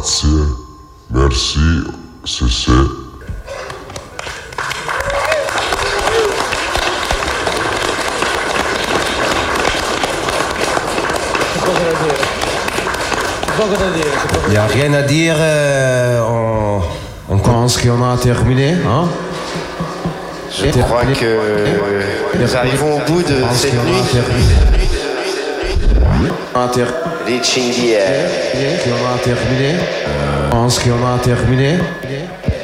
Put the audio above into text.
Grazie, merci, c'est. Il n'y a rien à dire, on pense qu'on a terminé. Hein? Je crois que nous arrivons au bout de cette nuit. Reaching the air. On a terminé. Je pense qu'on a terminé.